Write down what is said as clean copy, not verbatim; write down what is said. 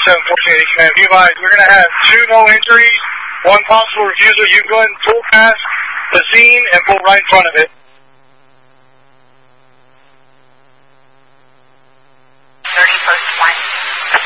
714 command. Be advised, we're going to have 2 no entries, 1 possible refusal. You go ahead and pull past the scene and pull right in front of it.